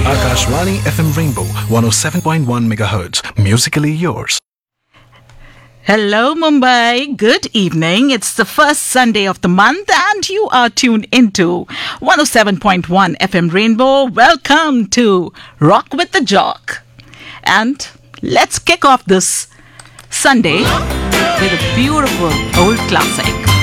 Akashvani FM Rainbow 107.1 megahertz. Musically yours. Hello, Mumbai. Good evening. It's the first Sunday of the month, and you are tuned into 107.1 FM Rainbow. Welcome to Rock with the Jock. And let's kick off this Sunday with a beautiful old classic.